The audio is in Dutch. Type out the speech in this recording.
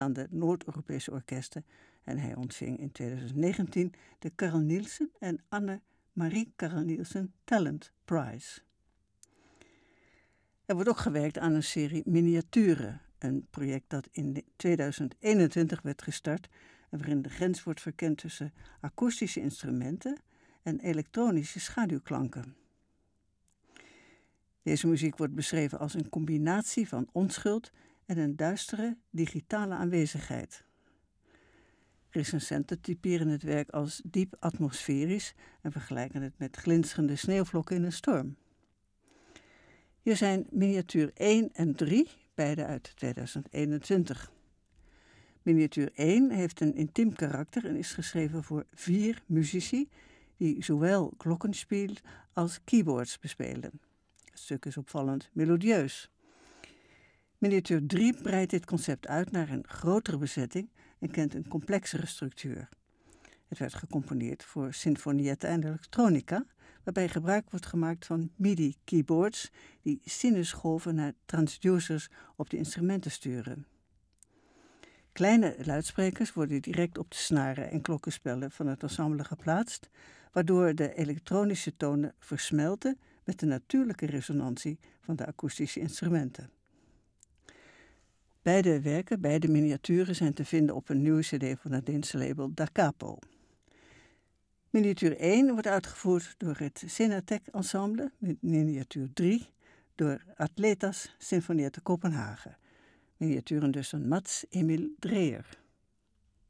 aan de Noord-Europese orkesten en hij ontving in 2019 de Carl Nielsen en Anne-Marie Carl Nielsen Talent Prize. Er wordt ook gewerkt aan een serie miniaturen, een project dat in 2021 werd gestart en waarin de grens wordt verkend tussen akoestische instrumenten en elektronische schaduwklanken. Deze muziek wordt beschreven als een combinatie van onschuld en een duistere digitale aanwezigheid. Recensenten typeren het werk als diep atmosferisch en vergelijken het met glinsterende sneeuwvlokken in een storm. Hier zijn miniatuur 1 en 3, beide uit 2021. Miniatuur 1 heeft een intiem karakter en is geschreven voor 4 muzici die zowel glockenspiel als keyboards bespelen. Het stuk is opvallend melodieus. Miniatuur 3 breidt dit concept uit naar een grotere bezetting en kent een complexere structuur. Het werd gecomponeerd voor sinfonietta en elektronica, waarbij gebruik wordt gemaakt van MIDI-keyboards die sinusgolven naar transducers op de instrumenten sturen. Kleine luidsprekers worden direct op de snaren en klokkenspellen van het ensemble geplaatst, waardoor de elektronische tonen versmelten met de natuurlijke resonantie van de akoestische instrumenten. Beide miniaturen zijn te vinden op een nieuwe cd van het Deense label Da Capo. Miniatuur 1 wordt uitgevoerd door het Senatec Ensemble, miniatuur 3 door Atletas Sinfonietta Kopenhagen. Miniaturen dus van Mats Emil Dreyer.